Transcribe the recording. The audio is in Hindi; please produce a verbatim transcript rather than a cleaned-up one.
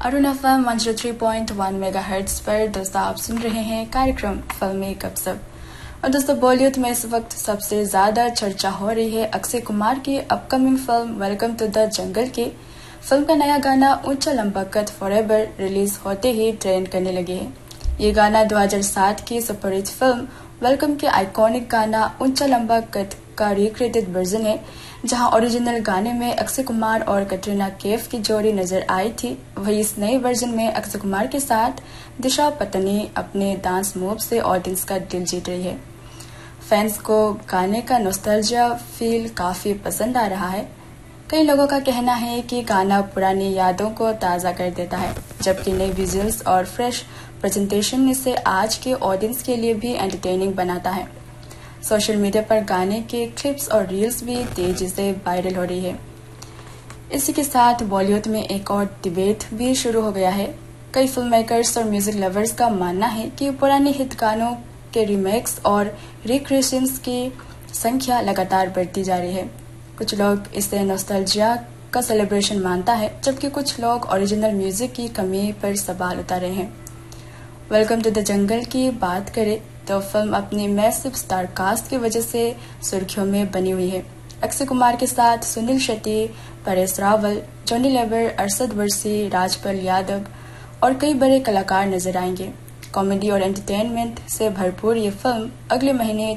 Arun FM one zero three point one megahertz पर दोस्तों आप सुन रहे हैं कार्यक्रम फिल्मी गपशप। और दोस्तों बॉलीवुड में इस वक्त सबसे ज्यादा चर्चा हो रही है अक्षय कुमार की upcoming film welcome to the jungle की। फिल्म का नया गाना ऊंचा लंबा कद फॉरएवर रिलीज होते ही ट्रेंड करने लगे है। ये गाना दो हज़ार सात की सुपरहिट फिल्म वेलकम के आइकॉनिक गाना ऊंचा लंबा कद का रिक्रिएटेड वर्जन है, जहां ओरिजिनल गाने में अक्षय कुमार और कटरीना कैफ की जोड़ी नजर आई थी। वही इस नए वर्जन में अक्षय कुमार के साथ दिशा पटनी अपने डांस मूव से ऑडियंस का दिल जीत रही है। फैंस को गाने का नॉस्टैल्जिया फील काफी पसंद आ रहा है। कई लोगों का कहना है कि गाना पुरानी यादों को ताज़ा कर देता है, जबकि नए विजुअल्स और फ्रेश प्रेजेंटेशन इसे आज के ऑडियंस के लिए भी एंटरटेनिंग बनाता है। सोशल मीडिया पर गाने के क्लिप्स और रील्स भी तेजी से वायरल हो रही है। इसी के साथ बॉलीवुड में एक और डिबेट भी शुरू हो गया है। कई फिल्म मेकर्स और म्यूजिक लवर्स का मानना है कि पुराने हिट गानों के रीमेक्स और रिक्रिएशंस की संख्या लगातार बढ़ती जा रही है। कुछ लोग इसे नॉस्टैल्जिया का सेलिब्रेशन मानता है, जबकि कुछ लोग ओरिजिनल म्यूजिक की कमी पर सवाल उठा रहे हैं। वेलकम टू द जंगल की बात करें तो फिल्म अपनी मैसिव स्टार कास्ट की वजह से सुर्खियों में बनी हुई है। अक्षय कुमार के साथ सुनील शेट्टी, परेश रावल, जॉनी लेवर, अरशद वारसी, राजपाल यादव और कई बड़े कलाकार नजर आएंगे। कॉमेडी और एंटरटेनमेंट से भरपूर ये फिल्म अगले महीने